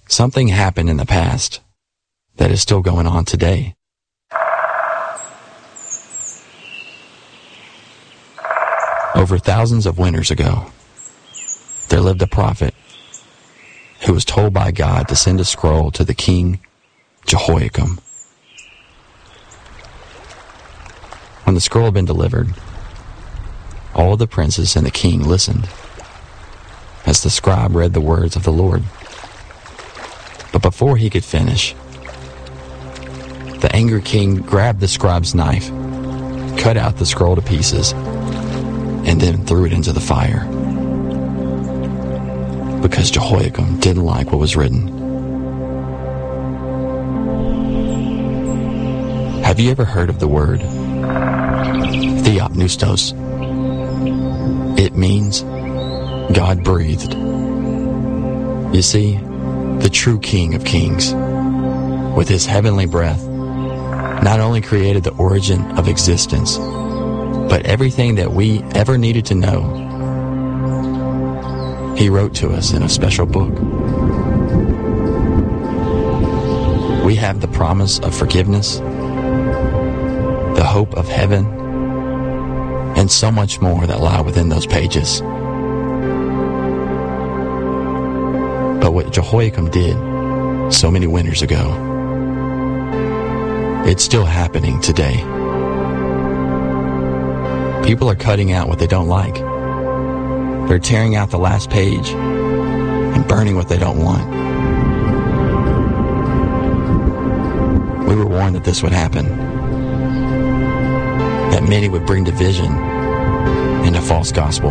Something happened in the past that is still going on today. Over thousands of winters ago, there lived a prophet who was told by God to send a scroll to the king Jehoiakim. When the scroll had been delivered, all the princes and the king listened as the scribe read the words of the Lord. But before he could finish, the angry king grabbed the scribe's knife, cut out the scroll to pieces, and then threw it into the fire, because Jehoiakim didn't like what was written. Have you ever heard of the word theopneustos? It means God breathed. You see, the true King of Kings, with his heavenly breath, not only created the origin of existence, but everything that we ever needed to know, he wrote to us in a special book. We have the promise of forgiveness, the hope of heaven, and so much more that lie within those pages. But what Jehoiakim did so many winters ago, it's still happening today. People are cutting out what they don't like. They're tearing out the last page and burning what they don't want. We were warned that this would happen, that many would bring division and a false gospel.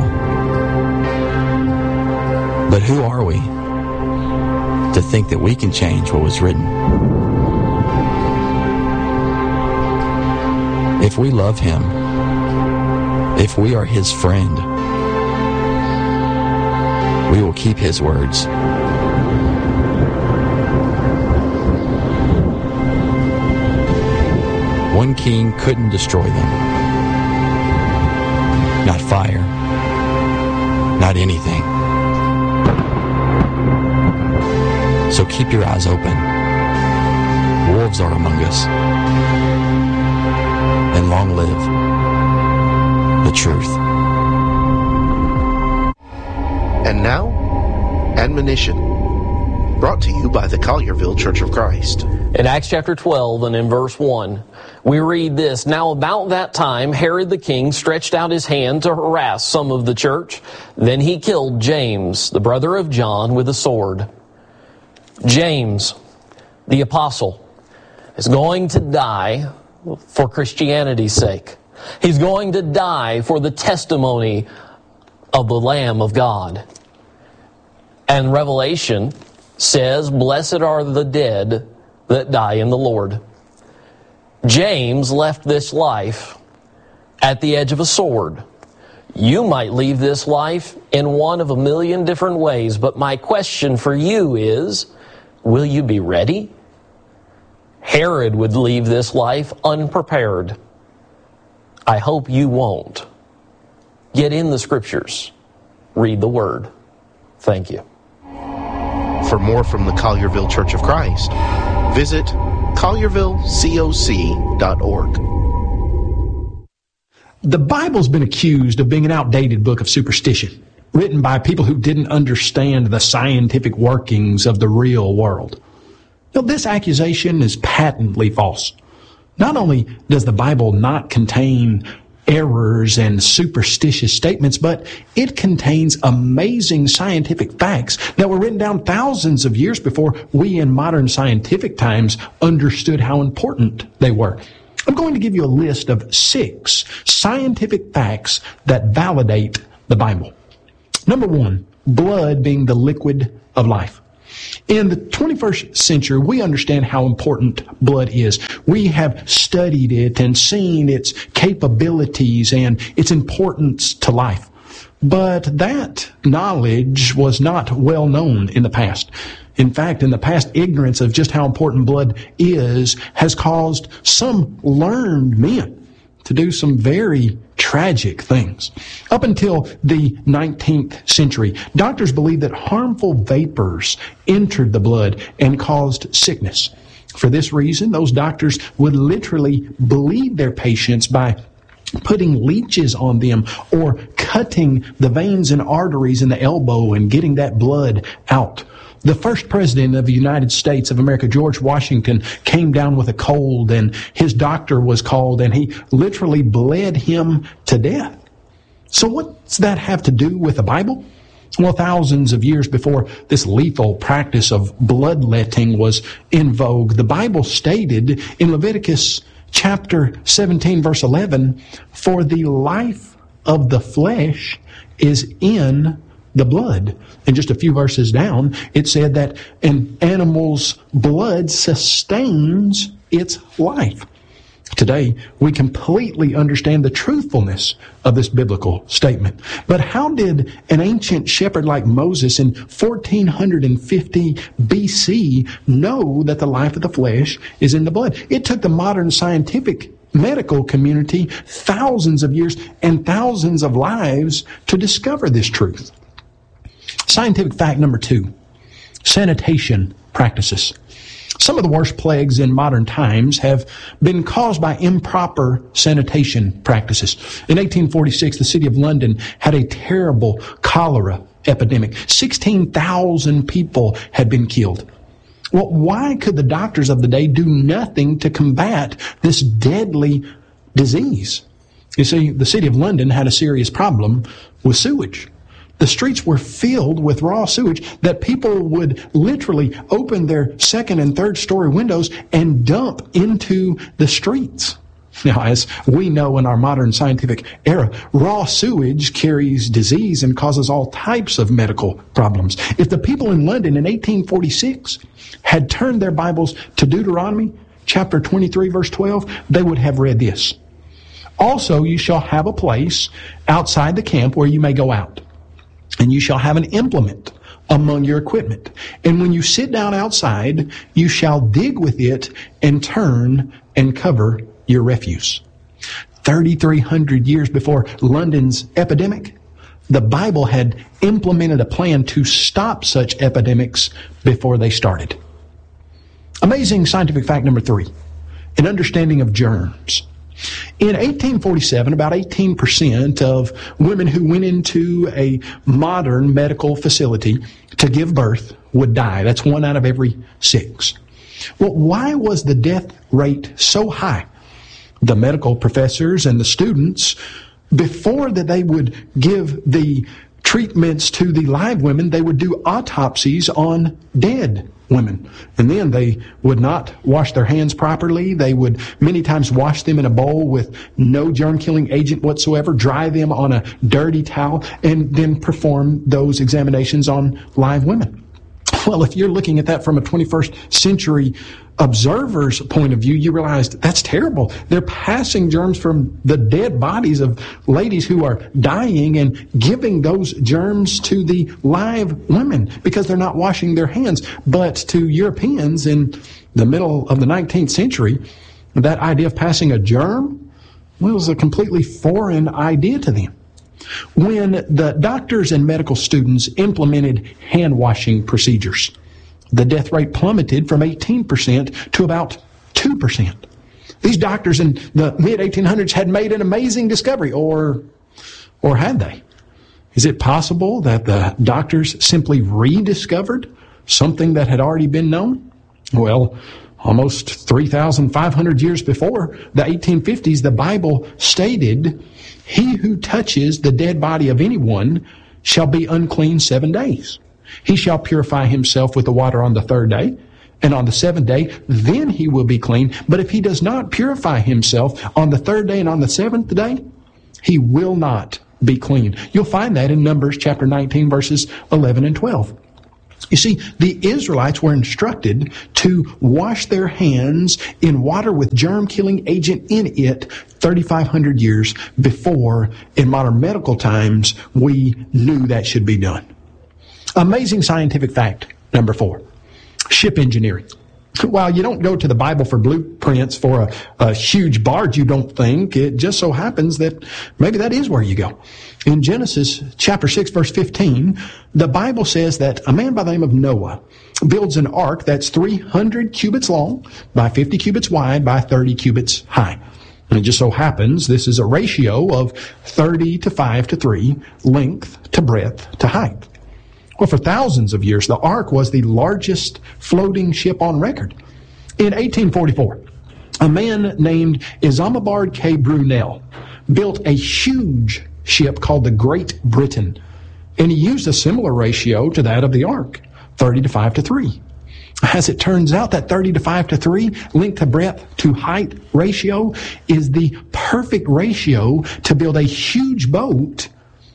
But who are we to think that we can change what was written? If we love him, if we are his friend, we will keep his words. One king couldn't destroy them. Not fire, not anything. So keep your eyes open. Wolves are among us. And long live the truth. And now, admonition, brought to you by the Collierville Church of Christ. In Acts chapter 12 and in verse 1, we read this: Now about that time Herod the king stretched out his hand to harass some of the church. Then he killed James, the brother of John, with a sword. James, the apostle, is going to die for Christianity's sake. He's going to die for the testimony of the Lamb of God. And Revelation says, "Blessed are the dead that die in the Lord." James left this life at the edge of a sword. You might leave this life in one of a million different ways, but my question for you is, will you be ready? Herod would leave this life unprepared. I hope you won't. Get in the Scriptures. Read the Word. Thank you. For more from the Collierville Church of Christ, visit colliervillecoc.org. The Bible's been accused of being an outdated book of superstition, written by people who didn't understand the scientific workings of the real world. Now, this accusation is patently false. Not only does the Bible not contain errors and superstitious statements, but it contains amazing scientific facts that were written down thousands of years before we in modern scientific times understood how important they were. I'm going to give you a list of 6 scientific facts that validate the Bible. Number 1, blood being the liquid of life. In the 21st century, we understand how important blood is. We have studied it and seen its capabilities and its importance to life. But that knowledge was not well known in the past. In fact, in the past, ignorance of just how important blood is has caused some learned men to do some very tragic things. Up until the 19th century, doctors believed that harmful vapors entered the blood and caused sickness. For this reason, those doctors would literally bleed their patients by putting leeches on them or cutting the veins and arteries in the elbow and getting that blood out. The first president of the United States of America, George Washington, came down with a cold, and his doctor was called, and he literally bled him to death. So what's that have to do with the Bible? Well, thousands of years before this lethal practice of bloodletting was in vogue, the Bible stated in Leviticus chapter 17, verse 11, "For the life of the flesh is in the blood." And just a few verses down, it said that an animal's blood sustains its life. Today, we completely understand the truthfulness of this biblical statement. But how did an ancient shepherd like Moses in 1450 BC know that the life of the flesh is in the blood? It took the modern scientific medical community thousands of years and thousands of lives to discover this truth. Scientific fact number 2, sanitation practices. Some of the worst plagues in modern times have been caused by improper sanitation practices. In 1846, the city of London had a terrible cholera epidemic. 16,000 people had been killed. Well, why could the doctors of the day do nothing to combat this deadly disease? You see, the city of London had a serious problem with sewage. The streets were filled with raw sewage that people would literally open their second and third story windows and dump into the streets. Now, as we know in our modern scientific era, raw sewage carries disease and causes all types of medical problems. If the people in London in 1846 had turned their Bibles to Deuteronomy chapter 23, verse 12, they would have read this: "Also you shall have a place outside the camp where you may go out. And you shall have an implement among your equipment. And when you sit down outside, you shall dig with it and turn and cover your refuse." 3,300 years before London's epidemic, the Bible had implemented a plan to stop such epidemics before they started. Amazing scientific fact number 3, an understanding of germs. In 1847, about 18% of women who went into a modern medical facility to give birth would die. That's 1 out of every 6. Well, why was the death rate so high? The medical professors and the students, before that they would give the treatments to the live women, they would do autopsies on dead women. And then they would not wash their hands properly. They would many times wash them in a bowl with no germ-killing agent whatsoever, dry them on a dirty towel, and then perform those examinations on live women. Well, if you're looking at that from a 21st century observer's point of view, you realize that's terrible. They're passing germs from the dead bodies of ladies who are dying and giving those germs to the live women because they're not washing their hands. But to Europeans in the middle of the 19th century, that idea of passing a germ was a completely foreign idea to them. When the doctors and medical students implemented hand-washing procedures, the death rate plummeted from 18% to about 2%. These doctors in the mid-1800s had made an amazing discovery, or had they? Is it possible that the doctors simply rediscovered something that had already been known? Well, almost 3,500 years before the 1850s, the Bible stated, "He who touches the dead body of anyone shall be unclean 7 days. He shall purify himself with the water on the 3rd day, and on the 7th day, then he will be clean. But if he does not purify himself on the 3rd day and on the 7th day, he will not be clean." You'll find that in Numbers chapter 19, verses 11 and 12. You see, the Israelites were instructed to wash their hands in water with germ-killing agent in it 3,500 years before, in modern medical times, we knew that should be done. Amazing scientific fact number 4, ship engineering. While you don't go to the Bible for blueprints for a huge barge, you don't think, it just so happens that maybe that is where you go. In Genesis chapter 6, verse 15, the Bible says that a man by the name of Noah builds an ark that's 300 cubits long, by 50 cubits wide, by 30 cubits high. And it just so happens this is a ratio of 30 to 5 to 3, length to breadth to height. Well, for thousands of years, the ark was the largest floating ship on record. In 1844, a man named Isambard K. Brunel built a huge ship called the Great Britain, and he used a similar ratio to that of the ark, 30 to 5 to 3. As it turns out, that 30 to 5 to 3 length to breadth to height ratio is the perfect ratio to build a huge boat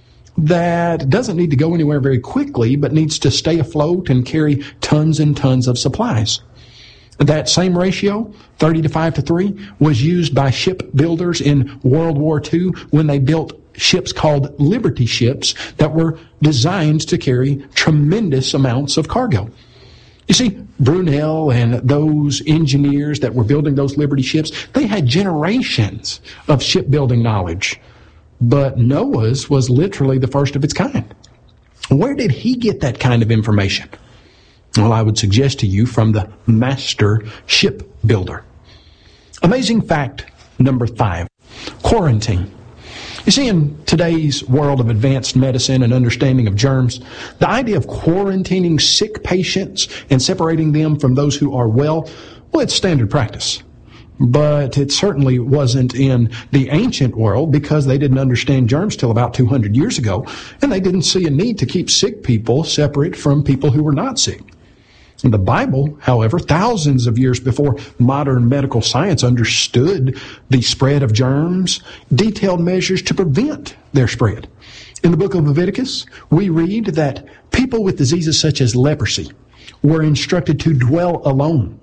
that doesn't need to go anywhere very quickly, but needs to stay afloat and carry tons and tons of supplies. That same ratio, 30 to 5 to 3, was used by shipbuilders in World War II when they built ships called Liberty ships that were designed to carry tremendous amounts of cargo. You see, Brunel and those engineers that were building those Liberty ships, they had generations of shipbuilding knowledge. But Noah's was literally the first of its kind. Where did he get that kind of information? Well, I would suggest to you from the master shipbuilder. Amazing fact number 5, quarantine. You see, in today's world of advanced medicine and understanding of germs, the idea of quarantining sick patients and separating them from those who are well, it's standard practice. But it certainly wasn't in the ancient world because they didn't understand germs till about 200 years ago, and they didn't see a need to keep sick people separate from people who were not sick. In the Bible, however, thousands of years before modern medical science understood the spread of germs, detailed measures to prevent their spread. In the book of Leviticus, we read that people with diseases such as leprosy were instructed to dwell alone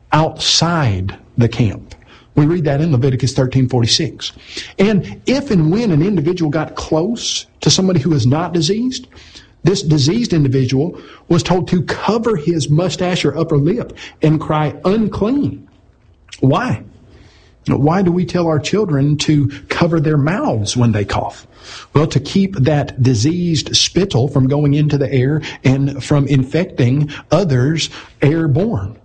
outside the camp. We read that in Leviticus 13:46. And if and when an individual got close to somebody who is not diseased, this diseased individual was told to cover his mustache or upper lip and cry, "Unclean." Why? Why do we tell our children to cover their mouths when they cough? Well, to keep that diseased spittle from going into the air and from infecting others airborne.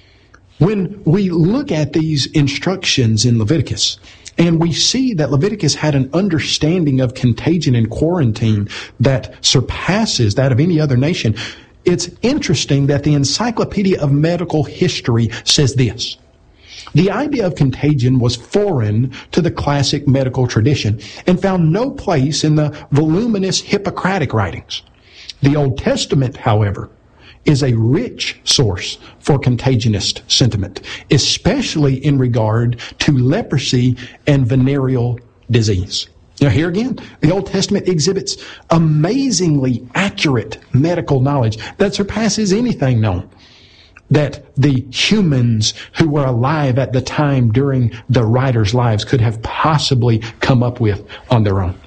When we look at these instructions in Leviticus, and we see that Leviticus had an understanding of contagion and quarantine that surpasses that of any other nation, it's interesting that the Encyclopedia of Medical History says this: the idea of contagion was foreign to the classic medical tradition and found no place in the voluminous Hippocratic writings. The Old Testament, however, is a rich source for contagionist sentiment, especially in regard to leprosy and venereal disease. Now here again, the Old Testament exhibits amazingly accurate medical knowledge that surpasses anything known that the humans who were alive at the time during the writers' lives could have possibly come up with on their own.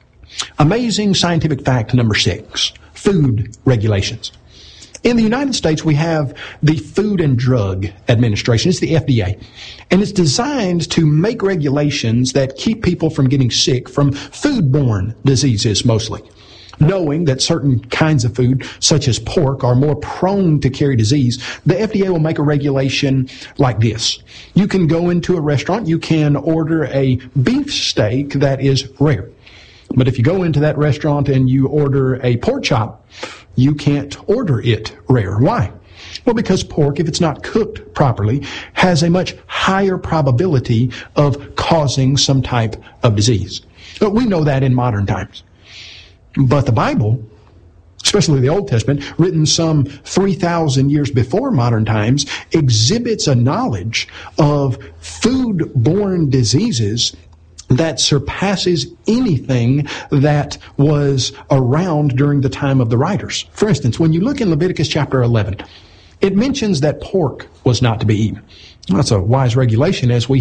Amazing scientific fact number 6, food regulations. In the United States, we have the Food and Drug Administration. It's the FDA. And it's designed to make regulations that keep people from getting sick from foodborne diseases mostly. Knowing that certain kinds of food, such as pork, are more prone to carry disease, the FDA will make a regulation like this. You can go into a restaurant, you can order a beef steak that is rare. But if you go into that restaurant and you order a pork chop, you can't order it rare. Why? Well, because pork, if it's not cooked properly, has a much higher probability of causing some type of disease. But we know that in modern times. But the Bible, especially the Old Testament, written some 3,000 years before modern times, exhibits a knowledge of food-borne diseases that surpasses anything that was around during the time of the writers. For instance, when you look in Leviticus chapter 11, it mentions that pork was not to be eaten. That's a wise regulation, as we